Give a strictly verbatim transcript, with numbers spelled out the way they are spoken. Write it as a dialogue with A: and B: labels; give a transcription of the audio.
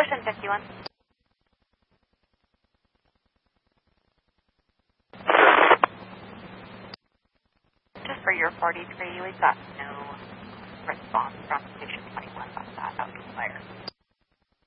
A: Ocean fifty-one. Just for your forty-three, we've got no response from Station twenty-one about that out of the fire.